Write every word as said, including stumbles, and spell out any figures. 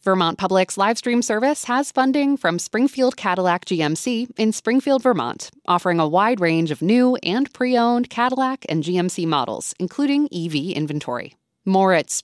Vermont Public's live stream service has funding from Springfield Cadillac G M C in Springfield, Vermont, offering a wide range of new and pre-owned Cadillac and G M C models, including E V inventory. More at